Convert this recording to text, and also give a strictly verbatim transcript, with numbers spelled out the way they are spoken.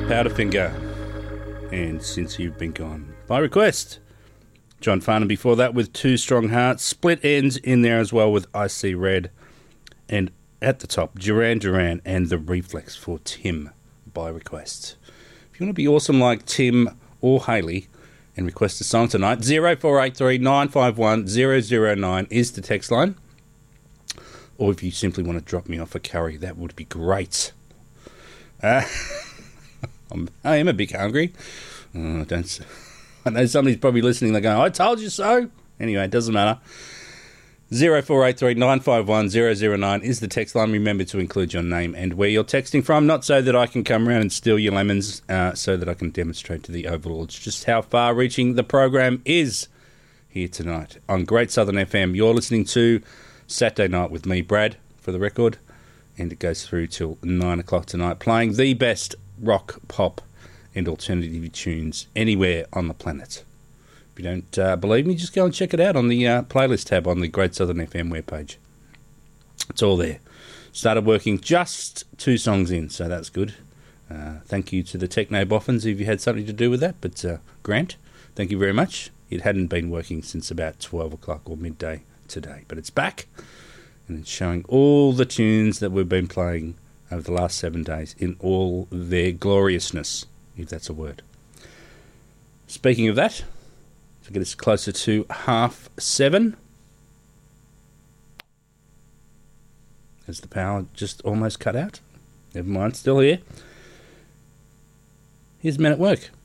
Powderfinger and Since You've Been Gone by request. John Farnham before that with Two Strong Hearts. Split Ends in there as well with I See Red. And at the top, Duran Duran and The Reflex for Tim by request. If you want to be awesome like Tim or Hayley and request a song tonight, zero four eight three nine five one zero zero nine is the text line. Or if you simply want to drop me off a curry, that would be great. Uh, I'm, I am a bit hungry. Oh, don't. I know somebody's probably listening. They're going, "I told you so." Anyway, it doesn't matter. Zero four eight three nine five one zero zero nine is the text line. Remember to include your name and where you're texting from, not so that I can come around and steal your lemons, uh, so that I can demonstrate to the overlords just how far-reaching the program is here tonight on Great Southern F M. You're listening to Saturday Night with me, Brad, for the record, and it goes through till nine o'clock tonight, playing the best rock, pop, and alternative tunes anywhere on the planet. If you don't uh, believe me, just go and check it out on the uh, playlist tab on the Great Southern F M webpage. It's all there. Started working just two songs in, so that's good. Uh, thank you to the Techno Boffins if you had something to do with that, but uh, Grant, thank you very much. It hadn't been working since about twelve o'clock or midday today, but it's back, and it's showing all the tunes that we've been playing over the last seven days in all their gloriousness, if that's a word. Speaking of that, to get us closer to half seven, has the power just almost cut out? Never mind, still here. Here's Men at Work.